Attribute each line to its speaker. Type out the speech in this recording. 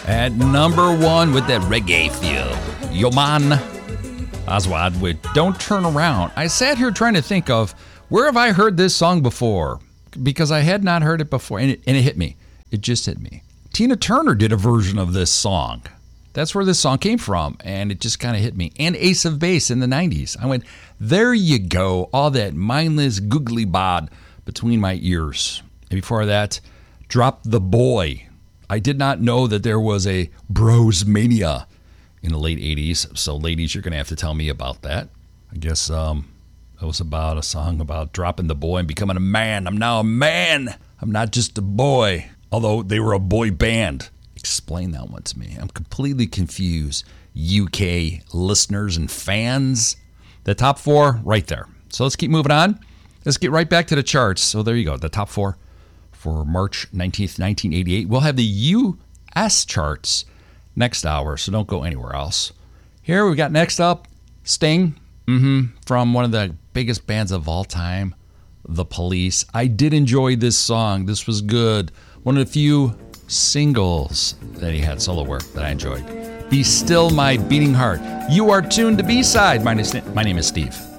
Speaker 1: At number one with that reggae feel, Yoman Aswad with Don't Turn Around. I sat here trying to think of where have I heard this song before? Because I had not heard it before, and it hit me. It just hit me. Tina Turner did a version of this song. That's where this song came from, and it just kind of hit me. And Ace of Base in the 90s. I went, there you go, all that mindless googly bod between my ears. And before that, Drop the Boy. I did not know that there was a bros mania in the late 80s. So, ladies, you're going to have to tell me about that. I guess it was about a song about dropping the boy and becoming a man. I'm now a man. I'm not just a boy. Although they were a boy band. Explain that one to me. I'm completely confused. UK listeners and fans. The top four right there. So let's keep moving on. Let's get right back to the charts. So there you go. The top four for March 19th, 1988. We'll have the US charts next hour, so don't go anywhere else. Here we got next up, Sting, from one of the biggest bands of all time, The Police. I did enjoy this song. This was good. One of the few singles that he had solo work that I enjoyed. Be Still My Beating Heart. You are tuned to B-Side. My name is Steve.